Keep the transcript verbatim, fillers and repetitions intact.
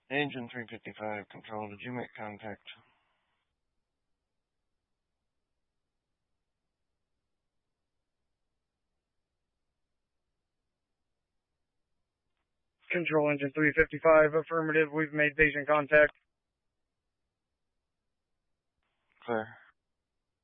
Engine three fifty-five, Control, did you make contact? Control, Engine three fifty-five, affirmative, we've made patient contact. Clear.